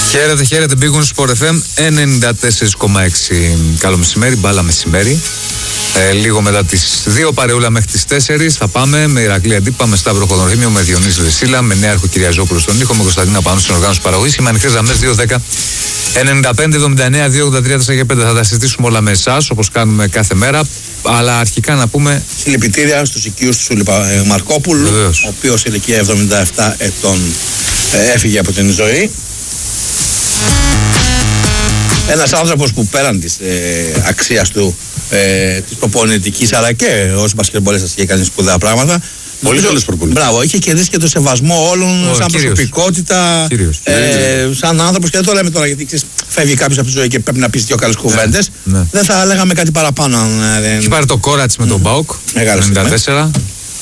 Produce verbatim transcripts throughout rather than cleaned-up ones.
Χαίρετε, χαίρετε, Big Win Sport εφ εμ ενενήντα τέσσερα κόμμα έξι. Καλό μεσημέρι, μπάλα μεσημέρι. Ε, λίγο μετά τις δύο, παρεούλα μέχρι τις τέσσερις. Θα πάμε με Ηρακλή Αντίπα, με Σταύρο Χοδωρήμιο, με Διονύση Δεσίλα, με Νέαρχο Κυριαζόπουλο στον ήχο, με Κωνσταντίνα Πανού στην οργάνωση παραγωγής. Με ανοιχτές γραμμές δύο δέκα ενενήντα πέντε εβδομήντα εννέα δύο ογδόντα τρία τέσσερα πέντε. Θα τα συζητήσουμε όλα με εσάς, όπως κάνουμε κάθε μέρα. Αλλά αρχικά να πούμε. Συλληπιτήρια στους οικείους του Σουλιπα Μαρκόπουλου, Βεβαίως. ο οποίος ηλικία εβδομήντα επτά ετών ε, έφυγε από την ζωή. Ένας άνθρωπος που πέραν της ε, αξίας του, ε, της προπονητικής, αλλά και ως μπασκετμπολίστας είχε κάνει σπουδαία πράγματα. Πολύ καλός προπονητής. Μπράβο, είχε κερδίσει και το σεβασμό όλων, Ο, σαν κύριος. προσωπικότητα, Κύριος. ε, σαν άνθρωπος. Και δεν το λέμε τώρα γιατί ξέρεις, φεύγει κάποιος από τη ζωή και πρέπει να πεις δύο καλές κουβέντες. ναι. Δεν θα λέγαμε κάτι παραπάνω αν ε, δεν. Έχει πάρει το Κόρατς με τον Μπάουκ. Μεγάλο ενενήντα τέσσερα.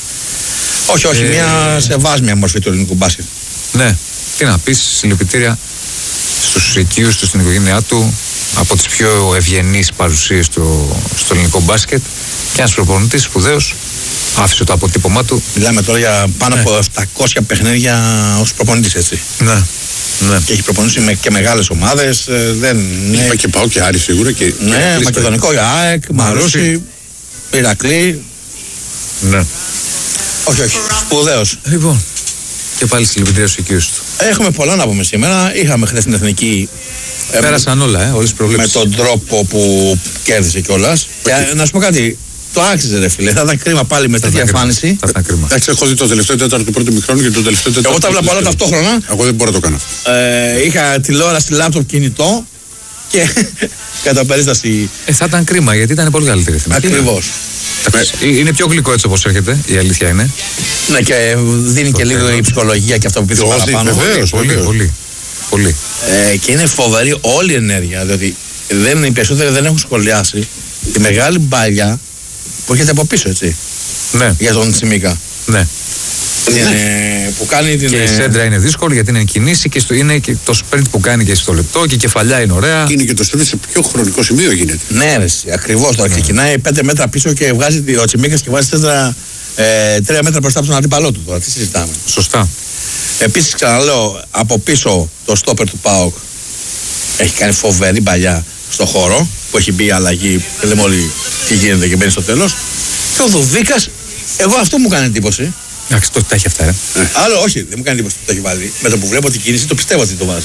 Όχι, όχι, Ε, μια σεβάσμια μορφή του ελληνικού μπάσκετ. Ναι, τι να πεις, συλληπιτήρια στους οικείους του, στην οικογένειά του, από τις πιο ευγενείς παρουσίες του στο ελληνικό μπάσκετ. Και ένας προπονητής σπουδαίος, άφησε το αποτύπωμά του. Μιλάμε τώρα για πάνω Ναι. από επτακόσια παιχνίδια ως προπονητής, έτσι. Ναι, ναι. Και έχει προπονήσει με και μεγάλες ομάδες. ε, Δεν Είπα είναι. και πάω και Άρη σίγουρα και. Ναι, και Μακεδονικό, ΑΕΚ, Μαρούσι, Ηρακλή. ναι. Όχι, όχι. Σπουδαίος. Λοιπόν, και πάλι συλληπιτήρια στους οικείους του. Έχουμε πολλά να πούμε σήμερα. Είχαμε χθες την εθνική. ε, Πέρασαν όλα, ε, όλες τις με προβλέψεις. τον τρόπο που κέρδισε κιόλας. Και να σου πω κάτι. Το άξιζε, ρε φίλε. Θα ήταν κρίμα πάλι με τέτοια εμφάνιση. Θα ήταν κρίμα. Εντάξει, έχω δει το τελευταίο τέταρτο του πρώτου μηχρόνου και το τελευταίο τέταρτο. Εγώ τα του βλέπω όλα δεύτερου. ταυτόχρονα. Εγώ δεν μπορώ να το κάνω. Ε, είχα τηλεόραση, λάπτοπ, κινητό και κατά περίσταση. Ε, θα ήταν κρίμα γιατί ήταν πολύ καλύτερη η εθνική. Ακριβώς. Εντάξει, Είναι πιο γλυκό έτσι όπως έρχεται, η αλήθεια είναι. Ναι, και δίνει και λίγο η ψυχολογία και αυτό που πείτε Το παραπάνω. δίνει, βεβαίως. Πολύ, βεβαίως. πολύ. Πολύ. Ε, και είναι φοβερή όλη η ενέργεια. Διότι δεν, οι περισσότεροι δεν έχουν σχολιάσει τη μεγάλη μπάλια που έρχεται από πίσω, έτσι. Ναι, Για τον Τσιμίκα. ναι. Την, ε, που κάνει την. Και η ε, σέντρα είναι δύσκολη γιατί είναι κινήσει και στο, είναι και το sprint που κάνει και στο λεπτό και η κεφαλιά είναι ωραία. Και είναι και το στρέφει σε ποιο χρονικό σημείο γίνεται. Ναι, ρε, ακριβώς. Τώρα ξεκινάει πέντε μέτρα πίσω και βγάζει τη- ο Τσιμίκας και βάζει τέσσερα, ε, τρία μέτρα μπροστά από τον αντίπαλό του. Τώρα τι συζητάμε. Σωστά. Επίσης, ξαναλέω, από πίσω το στόπερ του ΠΑΟΚ έχει κάνει φοβερή παλιά στο χώρο που έχει μπει η αλλαγή. Και λέμε όλοι τι γίνεται και μπαίνει στο τέλος. Και ο Δουβίκας, εγώ αυτό μου κάνει εντύπωση. Εντάξει, το τα έχει αυτά, ε. Άλλο, όχι, δεν μου κάνει εντύπωση που το έχει βάλει. Με το που βλέπω την κίνηση, το πιστεύω ότι το βάζει.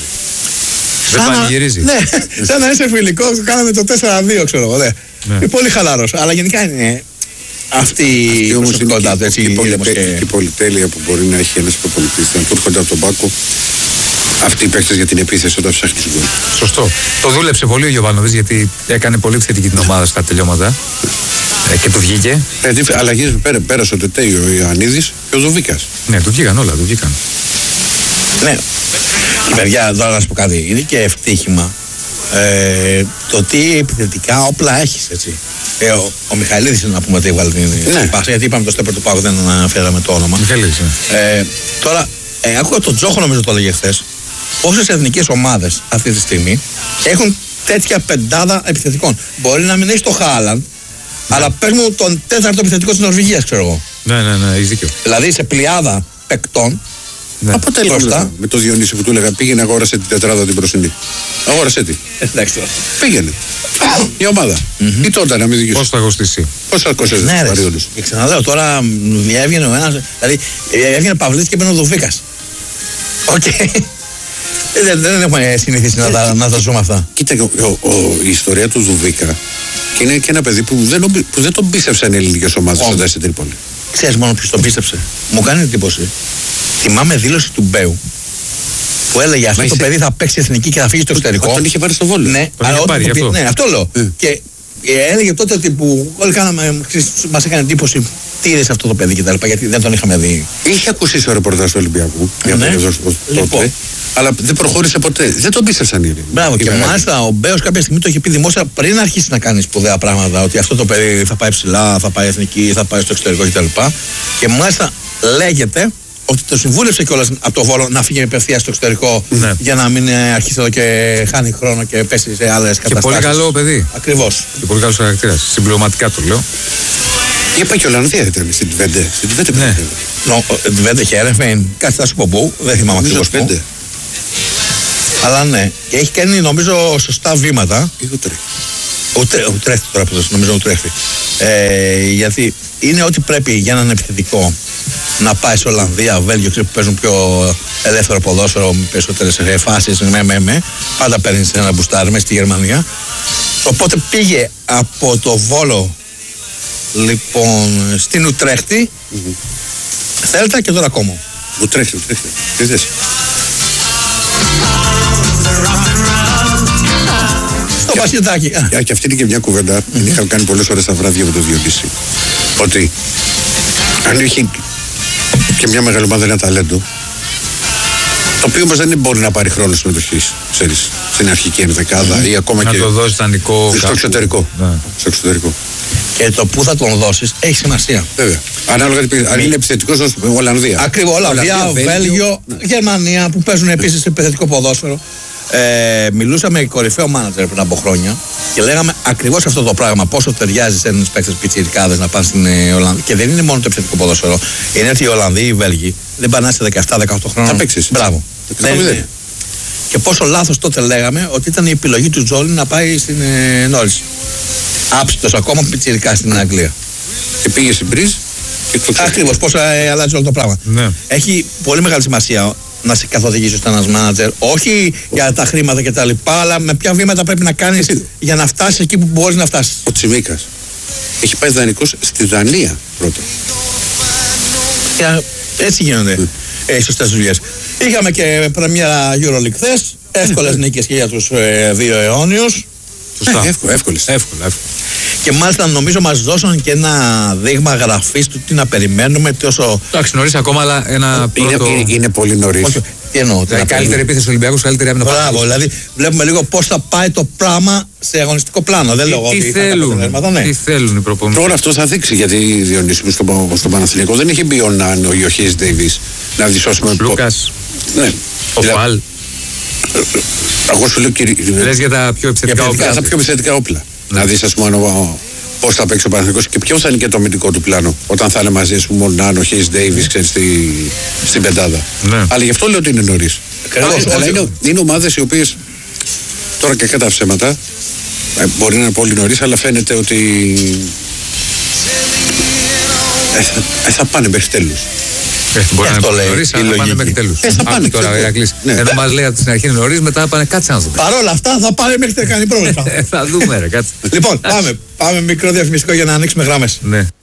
Δεν Σαν να- πανηγυρίζει. Ναι, σαν να είσαι φιλικό, κάναμε το τέσσερα δύο, ξέρω εγώ. Ναι. Ναι. Είναι πολύ χαλαρός. Αλλά γενικά είναι αυτή η Και όμως είναι προσωπικότητά του. και- Έτσι, και η ήρεμος πολυτέλεια- και- και η πολυτέλεια που μπορεί να έχει ένας προπονητής να του έρχονται από τον πάκο. Αυτοί οι παίκτες για την επίθεση όταν ψάχνεις γκολ. Σωστό. Το δούλεψε πολύ ο Γιωβάνοβιτς γιατί έκανε πολύ θετική την ομάδα στα τελειώματα. Ε, και του βγήκε. Δηλαδή αλλαγές πέρα, πέρασε ο Τετέι, ο Ιωαννίδης και ο Δουβίκας. Ναι, του βγήκαν όλα, του βγήκαν. Ναι. Και παιδιά, τώρα να σου πω κάτι. Είναι και ευτύχημα ε, το τι επιθετικά όπλα έχεις, έτσι. Ε, ο, ο Μιχαηλίδης είναι να πούμε ότι έβγαλε την Ναι. πάσα, γιατί είπαμε το στόπερ του Πάου, δεν αναφέραμε το όνομα. Μιχαηλίδης, ναι. Ε, τώρα, ε, άκουγα τον Τζόχο, νομίζω το έλεγε χθες. Πόσες εθνικές ομάδες αυτή τη στιγμή έχουν τέτοια πεντάδα επιθετικών. Μπορεί να μην έχει το Χάλαντ, αλλά πες μου τον τέταρτο επιθετικό της Νορβηγίας, ξέρω εγώ. Ναι, ναι, ναι, έχεις δίκιο. Δηλαδή σε πλειάδα παικτών. Ναι. Μπροστά. Με το Διονύση που του έλεγα πήγαινε αγόρασε την τετράδα την προσινή. Αγόρασε τι. Εντάξει τώρα. Πήγαινε. Η ομάδα. Ή τότε να μην δικαιώσει. Πώς θα κοστίσει. Πώς θα κόστησε Ναι, τους ρε. Μαριόλους. Και ξαναλέω τώρα μ, διέβγαινε ο ένας. Δηλαδή ε, έβγαινε Παυλίτης και μπαίνει ο Δουβίκας. Οκ. Ε, Δεν, δεν έχουμε συνηθίσει να, τα, να τα ζούμε αυτά. Κοίτα, ο, ο, ο, η ιστορία του Δουβίκα και είναι και ένα παιδί που δεν, νομπι- που δεν τον πίστεψαν οι ελληνικές ομάδες Όχι. όταν στην Τρίπολη. Ξέρεις μόνο ποιος τον πίστεψε. Μου κάνει εντύπωση. Θυμάμαι δήλωση του Μπέου που έλεγε αυτό Μα το είσαι- παιδί θα παίξει εθνική και θα φύγει στο εξωτερικό. Τον είχε πάρει στο Βόλιο. Ναι, Τον αλλά είχε όταν πάρει το γι' πει- αυτό. ναι, αυτό λέω. Ε. Και ε, έλεγε τότε ότι που όλοι κάναμε, ξέρεις, μας έκανε εντύπωση τι είδες αυτό το παιδί κτλ. Γιατί δεν τον είχαμε δει. Είχε ακουστεί στο ρεπορτάζ του Ολυμπιακού. Για Ναι. τον έδωσε τότε. Λοιπόν. Αλλά δεν προχώρησε ποτέ. Δεν τον πίστεψαν οι Έλληνες. Μπράβο, Οι και μεγάλοι. μάλιστα ο Μπέος κάποια στιγμή το είχε πει δημόσια πριν αρχίσει να κάνει σπουδαία πράγματα. Ότι αυτό το παιδί θα πάει ψηλά, θα πάει εθνική, θα πάει στο εξωτερικό κτλ. Και μάλιστα λέγεται ότι το συμβούλευσε κιόλας από το Βόλο να φύγει απευθείας στο εξωτερικό Ναι. για να μην ε, αρχίσει εδώ και χάνει χρόνο και πέσει σε άλλες Και καταστάσεις. πολύ καλό παιδί. Ακριβώς. Και πολύ καλός χαρακτήρας. Συμπληρωματικά το λέω. Είπα και Ολλανδία ήταν στην Τβέντε. Στην Τβέντε Ναι. πήγε. Νο, δεν είχε έρευνα, κάτι θα σου πω πού, δεν θυμάμαι Νομίζω ακριβώς πού. πέντε. Αλλά ναι, και έχει κάνει νομίζω σωστά βήματα. Ή Ουτρέχτη. Ουτρέ, Ουτρέχτη τώρα που νομίζω Ουτρέχτη. Ε, γιατί είναι ό,τι πρέπει για έναν επιθετικό να πάει σε Ολλανδία, Βέλγιο, που παίζουν πιο ελεύθερο ποδόσφαιρο, με περισσότερες φάσεις, με, με, με. Πάντα παίρνει ένα μπουστάρι μέσα στη Γερμανία. Οπότε πήγε από το Βόλο λοιπόν στην Ουτρέχτη. Mm-hmm. Θέλετε και τώρα ακόμα. Ουτρέχτη, Ουτρέχτη. Τι θες. Στο μπασκετάκι. Και αυτή είναι και μια κουβέντα. Mm-hmm. Την είχαμε κάνει πολλές ώρες τα βράδια με το Διονύση. Ότι αν είχε και μια μεγάλη ομάδα ένα ταλέντο, το οποίο όμως δεν μπορεί να πάρει χρόνο συμμετοχής, ξέρεις, στην αρχική ενδεκάδα mm-hmm. ή ακόμα να και. Να το δώσει δανεικό. Στο εξωτερικό. Ναι. Στο εξωτερικό. Και το που θα τον δώσεις έχει σημασία. Βέβαια. Ανάλογα αν είναι επιθετικός ως Ολλανδία. Ακριβώς. Ολλανδία, Βέλγιο, Βέλγιο, ναι. Γερμανία που παίζουν επίσης επιθετικό ποδόσφαιρο. Ε, μιλούσαμε με κορυφαίο μάνατζερ πριν από χρόνια και λέγαμε ακριβώς αυτό το πράγμα. Πόσο ταιριάζει σε ένας παίκτες πιτσιρικάδες να πάνε στην ε, Ολλανδία. Και δεν είναι μόνο το επιθετικό ποδόσφαιρο. Είναι ότι οι Ολλανδοί, οι Βέλγοι δεν πάνε σε δεκαεπτά δεκαοκτώ χρόνια. Θα παίξεις. Μπράβο. Δεν, και πόσο λάθος τότε λέγαμε ότι ήταν η επιλογή του Τζόλι να πάει στην ε, Νόρις. Άψητος ακόμα πιτσιρικά στην Αγγλία. Και πήγε στην Μπριζ. Ακριβώς, πώς ε, αλλάζει όλο το πράγμα. Ναι. Έχει πολύ μεγάλη σημασία να σε καθοδηγήσει ώστε ένας μάνατζερ, όχι για τα χρήματα κτλ. Αλλά με ποια βήματα πρέπει να κάνεις για να φτάσεις εκεί που μπορείς να φτάσεις. Ο Τσιμίκας έχει πάει δανεικός στη Δανία πρώτα. Και έτσι γίνονται mm. ε, οι σωστές δουλειές. Είχαμε και πρεμιέρα EuroLeague χθες. Εύκολες νίκες και για τους ε, δύο αιώνιους. Σωστά. Εύκολα, εύκολες. Εύκολα, εύκολα. Και μάλιστα νομίζω μας δώσαν και ένα δείγμα γραφής του τι να περιμένουμε. Τόσο... Εντάξει, νωρίς ακόμα, αλλά ένα είναι, πρώτο... είναι, είναι πολύ νωρίς. Όχι, τι εννοώ. Η καλύτερη επίθεση του Ολυμπιακού, καλύτερη άμυνα. Μπράβο, δηλαδή βλέπουμε λίγο πώς θα πάει το πράγμα σε αγωνιστικό πλάνο. Δεν λέω τι ότι θέλουν, θα τα ναι. τι θέλουν οι προπονητές. Τώρα αυτό θα δείξει, γιατί η Διονύση μου στον στο Παναθηναϊκό δεν είχε μπει ο Ναν, ο Ιωχής Ντέιβις να δυσώσουμε. Λούκας, ναι. ο Φαλ. Εγώ σου λέω κύριε. Λες για τα πιο επιθετικά όπλα. Για τα πιο επιθετικά όπλα. Να δεις ας πούμε πώς θα παίξει ο Παναθηναϊκός και ποιο θα είναι και το αμυντικό του πλάνο όταν θα είναι μαζί ας πούμε ο Ναν, ο Χέις Ντέιβις στη, στην πεντάδα. Ναι. Αλλά γι' αυτό λέω ότι είναι νωρίς. Αλλά είναι, είναι ομάδες οι οποίες τώρα και κατά ψέματα ε, μπορεί να είναι πολύ νωρίς, αλλά φαίνεται ότι ε, θα, ε, θα πάνε μέχρι τέλους. Ε, μπορεί να είναι νωρίς, αλλά θα πάνε μέχρι τέλους. Ε, θα πάνε τώρα, ναι. Ενώ μας λέει από την αρχή είναι νωρίς, μετά πάνε κάτσε να δούμε. Παρ' όλα αυτά θα πάνε μέχρι τελικά, κάνει πρόβλημα. Θα δούμε ρε, κάτσε. Λοιπόν, πάμε, πάμε μικρό διαφημιστικό για να ανοίξουμε γράμμες. Ναι.